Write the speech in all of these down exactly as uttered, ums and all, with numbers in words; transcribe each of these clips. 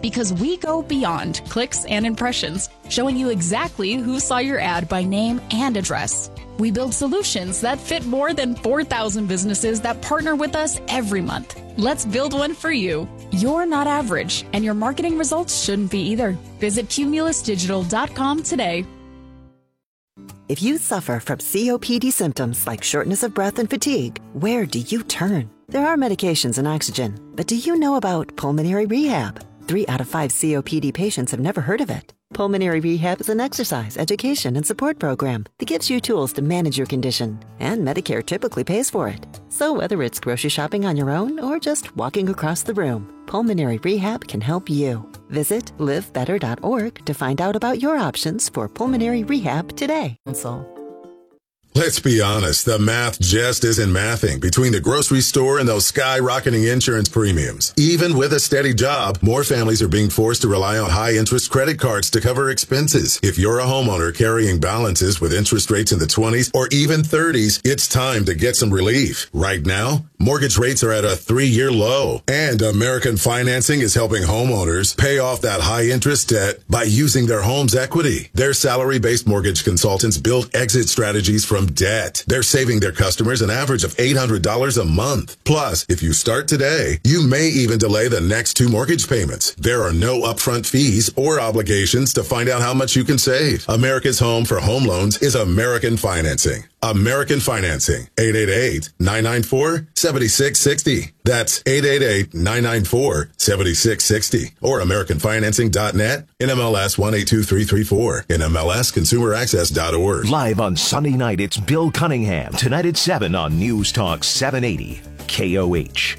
Because we go beyond clicks and impressions, showing you exactly who saw your ad by name and address. We build solutions that fit more than four thousand businesses that partner with us every month. Let's build one for you. You're not average, and your marketing results shouldn't be either. Visit cumulus digital dot com today. If you suffer from C O P D symptoms like shortness of breath and fatigue, where do you turn? There are medications and oxygen, but do you know about pulmonary rehab? Three out of five C O P D patients have never heard of it. Pulmonary rehab is an exercise, education, and support program that gives you tools to manage your condition, and Medicare typically pays for it. So whether it's grocery shopping on your own or just walking across the room, pulmonary rehab can help you. Visit live better dot org to find out about your options for pulmonary rehab today. Let's be honest, the math just isn't mathing between the grocery store and those skyrocketing insurance premiums. Even with a steady job, more families are being forced to rely on high-interest credit cards to cover expenses. If you're a homeowner carrying balances with interest rates in the twenties or even thirties, it's time to get some relief. Right now, mortgage rates are at a three-year low, and American Financing is helping homeowners pay off that high-interest debt by using their home's equity. Their salary-based mortgage consultants build exit strategies from debt. They're saving their customers an average of eight hundred dollars a month. Plus, if you start today, you may even delay the next two mortgage payments. There are no upfront fees or obligations to find out how much you can save. America's home for home loans is American Financing. American Financing, eight eight eight, nine nine four, seven six six zero. That's eight eight eight, nine nine four, seven six six zero. Or American Financing dot net, N M L S one eight two three three four, N M L S consumer access dot org. Live on Sunday night, it's Bill Cunningham, tonight at seven on News Talk seven eighty K O H.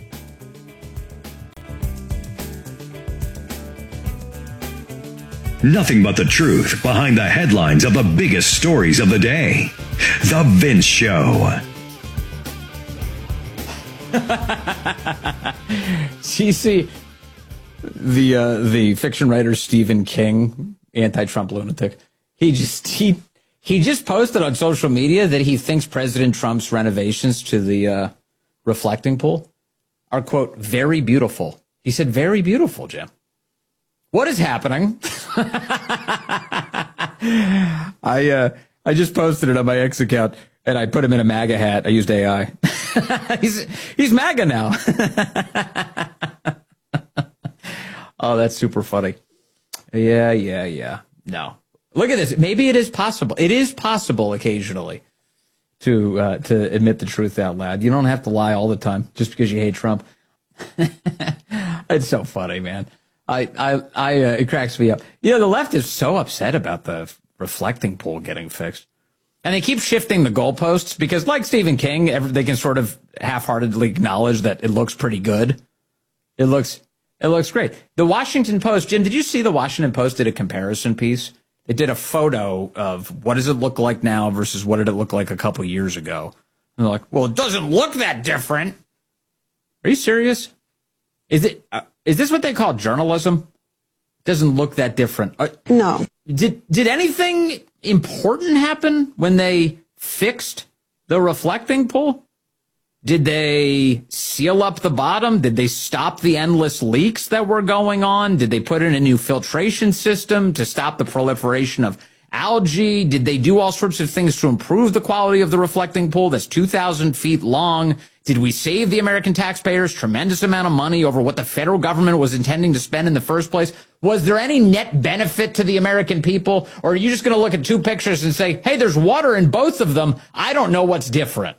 Nothing but the truth behind the headlines of the biggest stories of the day. The Vince Show. You see, the uh, the fiction writer Stephen King, anti-Trump lunatic, he just he he just posted on social media that he thinks President Trump's renovations to the uh, reflecting pool are, quote, very beautiful. He said, very beautiful, Jim. What is happening? I uh, I just posted it on my X account, and I put him in a MAGA hat. I used A I. he's he's MAGA now. Oh, that's super funny. Yeah, yeah, yeah. No, look at this. Maybe it is possible. It is possible occasionally to uh, to admit the truth out loud. You don't have to lie all the time just because you hate Trump. It's so funny, man. I, I, I, uh, it cracks me up. You know, the left is so upset about the reflecting pool getting fixed. And they keep shifting the goalposts because, like Stephen King, they can sort of half-heartedly acknowledge that it looks pretty good. It looks, it looks great. The Washington Post, Jim, did you see the Washington Post did a comparison piece? It did a photo of what does it look like now versus what did it look like a couple years ago. And they're like, well, it doesn't look that different. Are you serious? Is it? Uh, is this what they call journalism? Doesn't look that different. Uh, no. Did did anything important happen when they fixed the reflecting pool? Did they seal up the bottom? Did they stop the endless leaks that were going on? Did they put in a new filtration system to stop the proliferation of algae? Did they do all sorts of things to improve the quality of the reflecting pool that's two thousand feet long? Did we save the American taxpayers tremendous amount of money over what the federal government was intending to spend in the first place? Was there any net benefit to the American people? Or are you just going to look at two pictures and say, hey, there's water in both of them. I don't know what's different.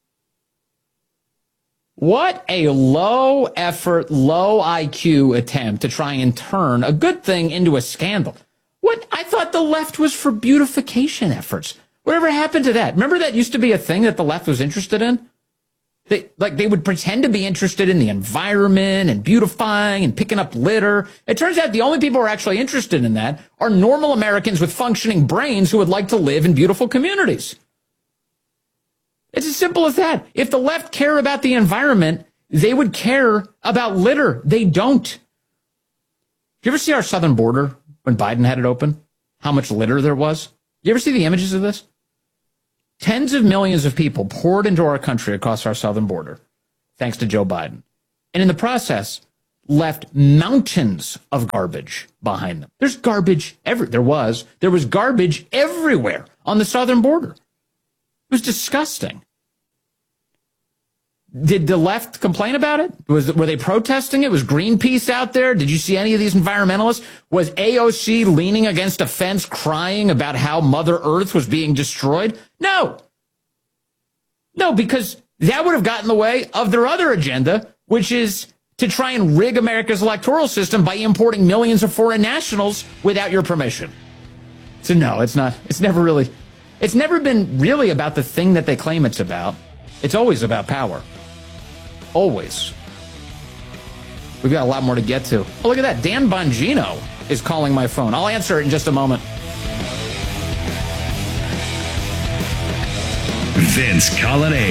What a low effort, low I Q attempt to try and turn a good thing into a scandal. What? I thought the left was for beautification efforts. Whatever happened to that? Remember that used to be a thing that the left was interested in? They, like they would pretend to be interested in the environment and beautifying and picking up litter. It turns out the only people who are actually interested in that are normal Americans with functioning brains who would like to live in beautiful communities. It's as simple as that. If the left care about the environment, they would care about litter. They don't. Do you ever see our southern border when Biden had it open? How much litter there was? You ever see the images of this? Tens of millions of people poured into our country across our southern border, thanks to Joe Biden. And in the process, left mountains of garbage behind them. There's garbage every, there was, there was garbage everywhere on the southern border. It was disgusting. Did the left complain about it? Was were they protesting it? Was Greenpeace out there? Did you see any of these environmentalists? Was A O C leaning against a fence crying about how Mother Earth was being destroyed? No. No, because that would have gotten in the way of their other agenda, which is to try and rig America's electoral system by importing millions of foreign nationals without your permission. So no, it's not. It's never really, it's never been really about the thing that they claim it's about. It's always about power. Always. We've got a lot more to get to. Oh, look at that. Dan Bongino is calling my phone. I'll answer it in just a moment. Vince Colonnade.